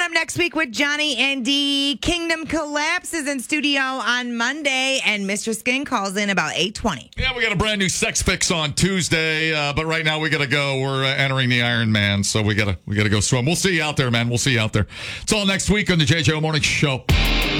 up next week with Johnny and D. Kingdom Collapses in studio on Monday, and Mr. Skin calls in about 8:20. Yeah, we got a brand new sex fix on Tuesday, but right now we got to go. We're entering the Iron Man, so we gotta go swim. We'll see you out there, man. We'll see you out there. It's all next week on the JJO Morning Show.